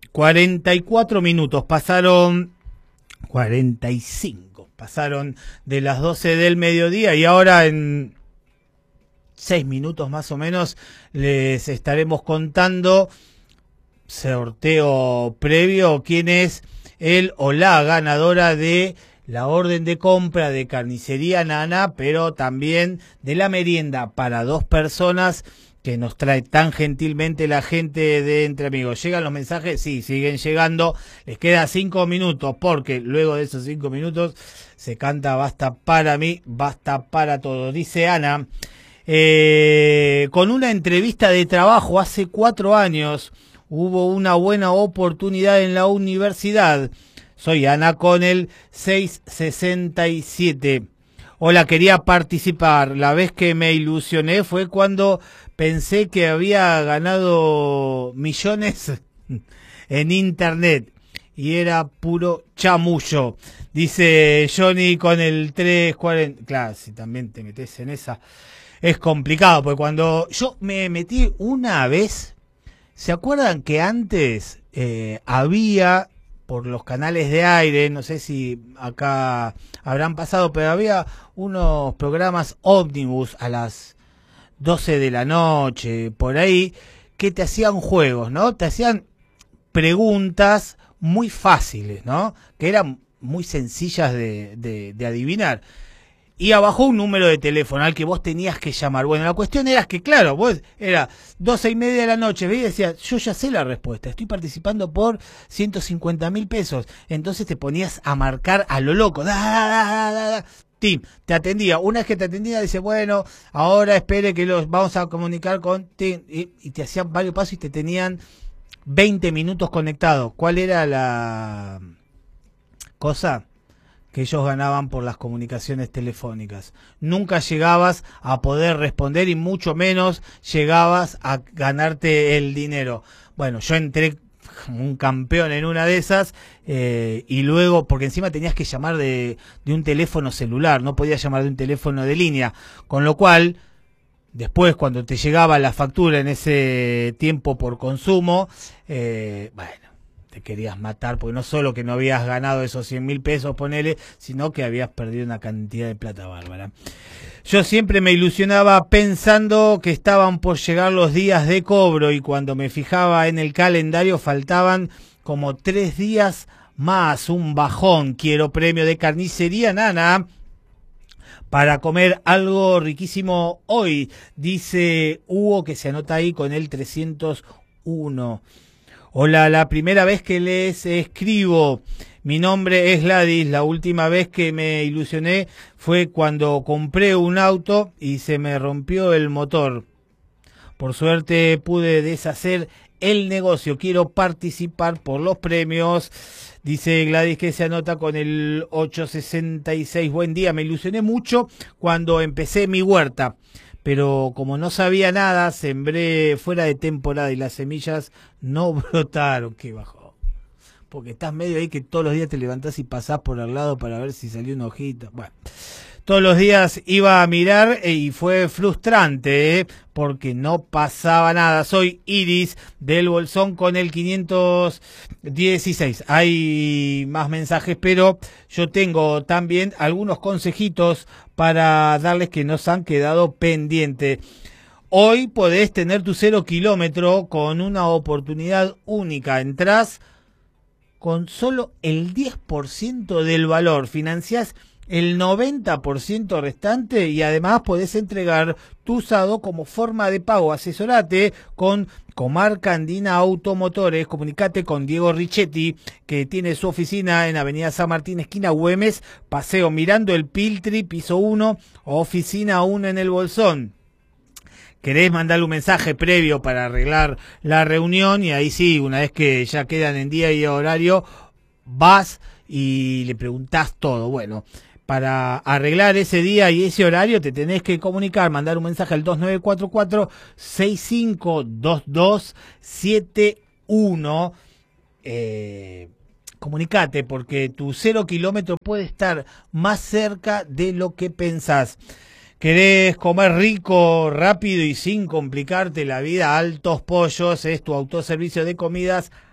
44 minutos, pasaron 45, pasaron de las 12 del mediodía y ahora en 6 minutos más o menos les estaremos contando, sorteo previo, quién es el o la ganadora de la orden de compra de Carnicería Nana, pero también de la merienda para 2 personas que nos trae tan gentilmente la gente de Entre Amigos. ¿Llegan los mensajes? Sí, siguen llegando. Les queda 5 minutos, porque luego de esos 5 minutos se canta Basta para mí, basta para todos. Dice Ana, con una entrevista de trabajo hace 4 años, hubo una buena oportunidad en la universidad. Soy Ana con el 667. Hola, quería participar. La vez que me ilusioné fue cuando pensé que había ganado millones en internet y era puro chamullo. Dice Johnny con el 340. Claro, si también te metes en esa es complicado, porque cuando yo me metí una vez, ¿se acuerdan que antes había por los canales de aire, no sé si acá habrán pasado, pero había unos programas ómnibus a las 12 de la noche, por ahí, que te hacían juegos, ¿no? Te hacían preguntas muy fáciles, ¿no? Que eran muy sencillas de adivinar. Y abajo un número de teléfono al que vos tenías que llamar. Bueno, la cuestión era que, claro, vos era 12:30 de la noche, veías y decías, yo ya sé la respuesta, estoy participando por 150.000 pesos. Entonces te ponías a marcar a lo loco. Tim, te atendía. Una vez que te atendía, dice, bueno, ahora espere que los vamos a comunicar con Tim. Y te hacían varios pasos y te tenían 20 minutos conectados. ¿Cuál era la cosa? Que ellos ganaban por las comunicaciones telefónicas. Nunca llegabas a poder responder y mucho menos llegabas a ganarte el dinero. Bueno, yo entré como un campeón en una de esas y luego, porque encima tenías que llamar de un teléfono celular, no podías llamar de un teléfono de línea, con lo cual después cuando te llegaba la factura en ese tiempo por consumo, bueno, te querías matar, porque no solo que no habías ganado esos 100.000 pesos, ponele, sino que habías perdido una cantidad de plata bárbara. Yo siempre me ilusionaba pensando que estaban por llegar los días de cobro y cuando me fijaba en el calendario faltaban como 3 días más, un bajón. Quiero premio de Carnicería Nana para comer algo riquísimo hoy, dice Hugo, que se anota ahí con el 301. Hola, la primera vez que les escribo. Mi nombre es Gladys. La última vez que me ilusioné fue cuando compré un auto y se me rompió el motor. Por suerte pude deshacer el negocio. Quiero participar por los premios. Dice Gladys, que se anota con el 866. Buen día, me ilusioné mucho cuando empecé mi huerta. Pero como no sabía nada, sembré fuera de temporada y las semillas no brotaron. Qué bajó. Porque estás medio ahí que todos los días te levantás y pasás por al lado para ver si salió una hojita. Bueno, todos los días iba a mirar y fue frustrante, porque no pasaba nada. Soy Iris del Bolsón con el 516. Hay más mensajes, pero yo tengo también algunos consejitos para darles que nos han quedado pendientes. Hoy podés tener tu 0 kilómetro con una oportunidad única. Entrás con solo el 10% del valor, financiás el 90% restante y además podés entregar tu usado como forma de pago. Asesorate con Comarca Andina Automotores. Comunicate con Diego Richetti, que tiene su oficina en Avenida San Martín, esquina Güemes, Paseo Mirando el Piltri, piso 1, oficina 1 en el Bolsón. Querés mandarle un mensaje previo para arreglar la reunión y ahí sí, una vez que ya quedan en día y horario, vas y le preguntás todo. Bueno, para arreglar ese día y ese horario te tenés que comunicar, mandar un mensaje al 2944-652271. Comunicate, porque tu 0 kilómetro puede estar más cerca de lo que pensás. ¿Querés comer rico, rápido y sin complicarte la vida? Altos Pollos es tu autoservicio de comidas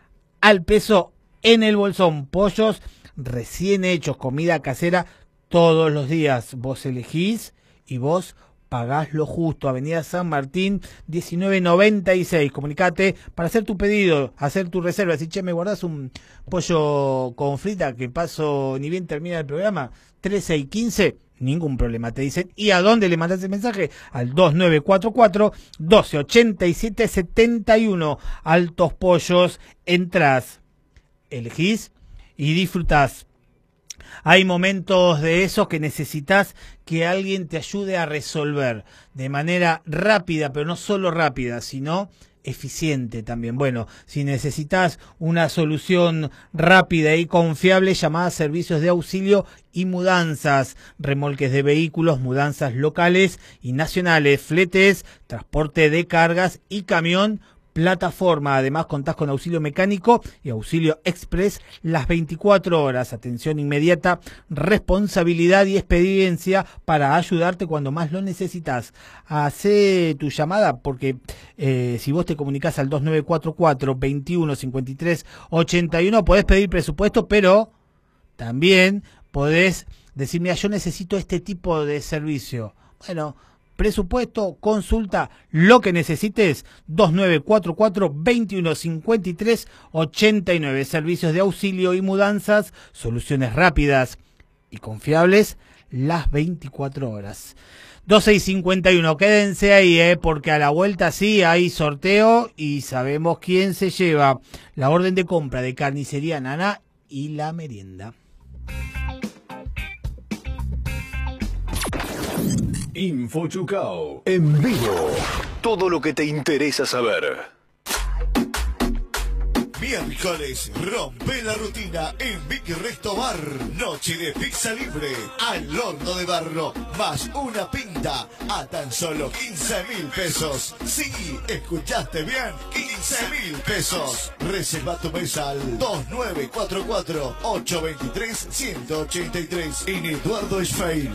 al peso en el Bolsón. Pollos recién hechos, comida casera todos los días. Vos elegís y vos pagás lo justo. Avenida San Martín 1996. Comunicate para hacer tu pedido, hacer tu reserva. Si, che, me guardás un pollo con frita que paso ni bien termina el programa, 13 y 15, ningún problema, te dicen. ¿Y a dónde le mandás el mensaje? Al 2944 1287 71. Altos Pollos. Entrás, elegís y disfrutás. Hay momentos de esos que necesitas que alguien te ayude a resolver de manera rápida, pero no solo rápida, sino eficiente también. Bueno, si necesitas una solución rápida y confiable, llamá a Servicios de Auxilio y Mudanzas, remolques de vehículos, mudanzas locales y nacionales, fletes, transporte de cargas y camión plataforma. Además, contás con auxilio mecánico y auxilio express las 24 horas. Atención inmediata, responsabilidad y experiencia para ayudarte cuando más lo necesitas. Hacé tu llamada porque si vos te comunicás al 2944 21 53 81 podés pedir presupuesto, pero también podés decir, mira, yo necesito este tipo de servicio. Bueno, presupuesto, consulta, lo que necesites, 2944 21 53 89. Servicios de auxilio y mudanzas, soluciones rápidas y confiables las 24 horas. 12:51, quédense ahí, porque a la vuelta sí hay sorteo y sabemos quién se lleva la orden de compra de Carnicería Nana y la merienda. Info Chucao en vivo. Todo lo que te interesa saber. Miércoles, rompe la rutina en Big Resto Bar. Noche de pizza libre al horno de barro, más una pinta a tan solo 15.000 pesos. Sí, escuchaste bien, 15.000 pesos. Reserva tu mesa al 2944-823-183. En Eduardo Schwein,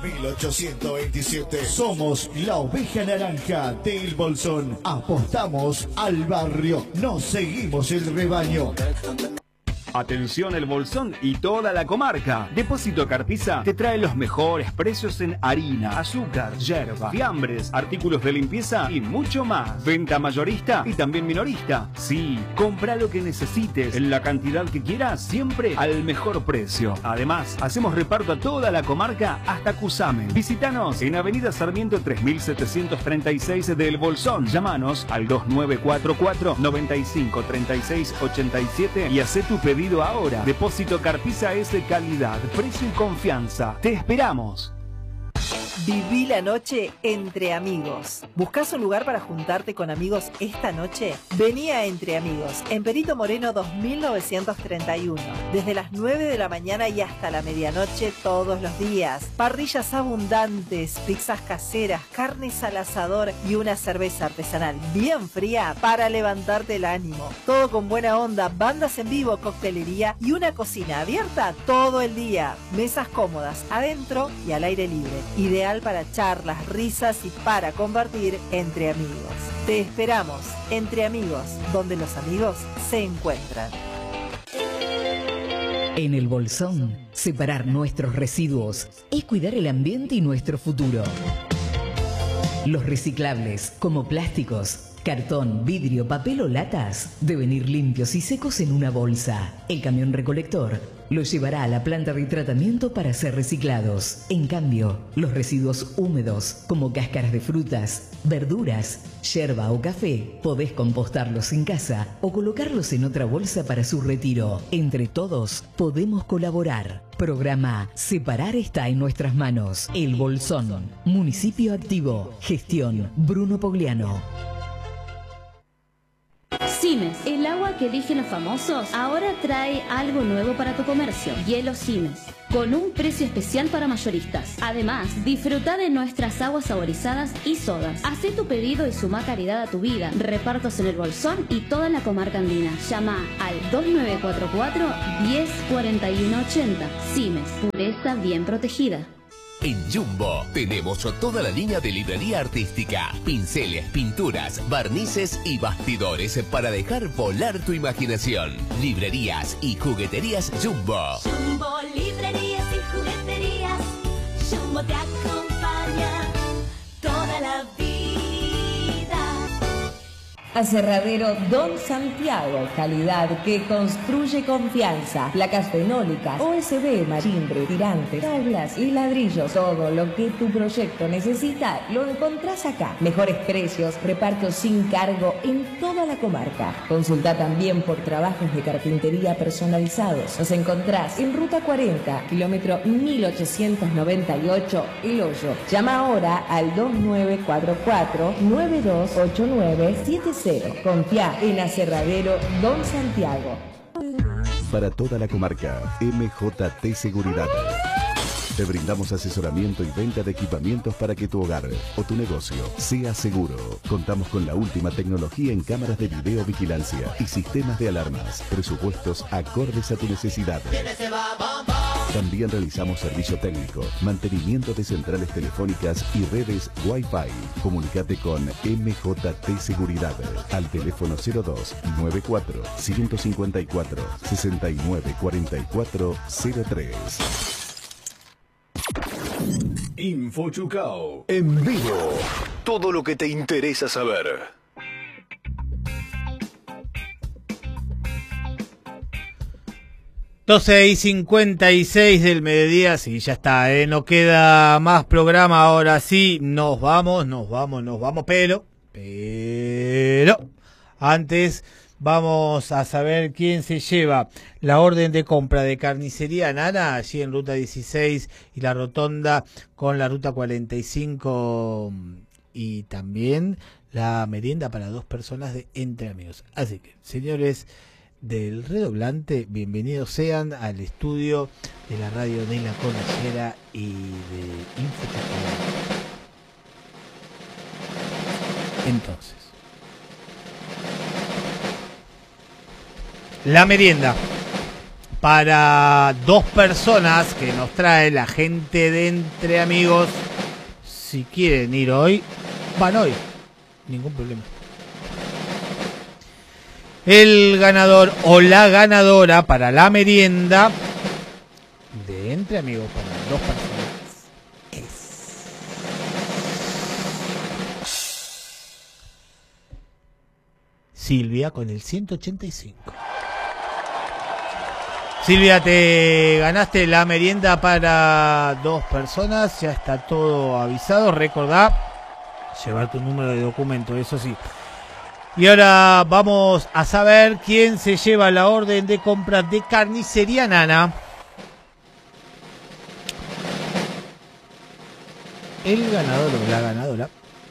2827. Somos la oveja naranja del Bolsón. Apostamos al barrio. Nos seguimos el rebaño. Atención El Bolsón y toda la comarca. Depósito Carpisa te trae los mejores precios en harina, azúcar, yerba, fiambres, artículos de limpieza y mucho más. Venta mayorista y también minorista. Sí, compra lo que necesites en la cantidad que quieras, siempre al mejor precio. Además, hacemos reparto a toda la comarca hasta Cusamen. Visítanos en Avenida Sarmiento 3736 de El Bolsón. Llámanos al 2944 95 36 87 y hacé tu pedido ahora. Depósito Carpisa es de calidad, precio y confianza. Te esperamos. Viví la noche entre amigos. ¿Buscás un lugar para juntarte con amigos esta noche? Vení a Entre Amigos, en Perito Moreno 2931. Desde las 9 de la mañana y hasta la medianoche todos los días. Parrillas abundantes, pizzas caseras, carnes al asador y una cerveza artesanal bien fría para levantarte el ánimo. Todo con buena onda, bandas en vivo, coctelería y una cocina abierta todo el día. Mesas cómodas, adentro y al aire libre. Ideal para charlas, risas y para compartir entre amigos. Te esperamos, Entre Amigos, donde los amigos se encuentran. En El Bolsón, separar nuestros residuos es cuidar el ambiente y nuestro futuro. Los reciclables, como plásticos, cartón, vidrio, papel o latas, deben ir limpios y secos en una bolsa. El camión recolector los llevará a la planta de tratamiento para ser reciclados. En cambio, los residuos húmedos, como cáscaras de frutas, verduras, yerba o café, podés compostarlos en casa o colocarlos en otra bolsa para su retiro. Entre todos, podemos colaborar. Programa Separar está en nuestras manos. El Bolsón, municipio activo. Gestión Bruno Pogliano. Simes, el agua que eligen los famosos, ahora trae algo nuevo para tu comercio. Hielo Simes, con un precio especial para mayoristas. Además, disfruta de nuestras aguas saborizadas y sodas. Hacé tu pedido y suma calidad a tu vida. Repartos en El Bolsón y toda la comarca andina. Llama al 2944 104180. Simes, pureza bien protegida. En Jumbo tenemos toda la línea de librería artística, pinceles, pinturas, barnices y bastidores para dejar volar tu imaginación. Librerías y jugueterías Jumbo. Jumbo, librerías y jugueterías. Jumbo te acompaña toda la vida. Aserradero Don Santiago, calidad que construye confianza. Placas fenólicas, OSB, marimbre, tirantes, tablas y ladrillos. Todo lo que tu proyecto necesita lo encontrás acá. Mejores precios, reparto sin cargo en toda la comarca. Consulta también por trabajos de carpintería personalizados. Nos encontrás en Ruta 40, kilómetro 1898, El Hoyo. Llama ahora al 2944-928975. Confía en Aserradero Don Santiago. Para toda la comarca, MJT Seguridad. Te brindamos asesoramiento y venta de equipamientos para que tu hogar o tu negocio sea seguro. Contamos con la última tecnología en cámaras de videovigilancia y sistemas de alarmas. Presupuestos acordes a tu necesidad. También realizamos servicio técnico, mantenimiento de centrales telefónicas y redes Wi-Fi. Comunicate con MJT Seguridad al teléfono 02 94 154 69 44 03. InfoChucao en vivo. Todo lo que te interesa saber. Y 56 del mediodía, sí, ya está, no queda más programa, ahora sí, nos vamos, pero, antes vamos a saber quién se lleva la orden de compra de Carnicería Nana, allí en Ruta 16 y la Rotonda con la Ruta 45, y también la merienda para 2 personas de Entre Amigos. Así que, señores del Redoblante, bienvenidos sean al estudio de la radio de La Cordillera y de InfoChucao. Entonces, la merienda para 2 personas que nos trae la gente de Entre Amigos. Si quieren ir hoy, van hoy, ningún problema. El ganador o la ganadora para la merienda de Entre Amigos para 2 personas es Silvia con el 185. Silvia, te ganaste la merienda para 2 personas, ya está todo avisado. Recordá llevar tu número de documento, eso sí. Y ahora vamos a saber quién se lleva la orden de compra de Carnicería Nana. El ganador o la ganadora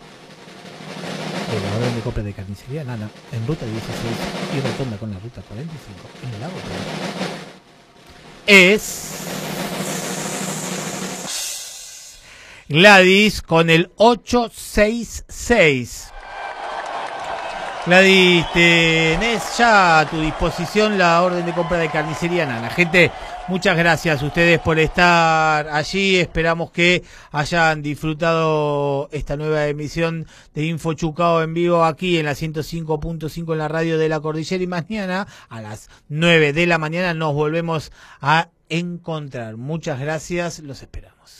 de la orden de compra de Carnicería Nana en Ruta 16 y Rotonda con la Ruta 45 en el Lago es Gladys con el 866. Gladys, tenés ya a tu disposición la orden de compra de Carnicería Nana. Gente, muchas gracias a ustedes por estar allí. Esperamos que hayan disfrutado esta nueva emisión de InfoChucao en vivo aquí en la 105.5 en la radio de La Cordillera. Y mañana a las 9 de la mañana nos volvemos a encontrar. Muchas gracias, los esperamos.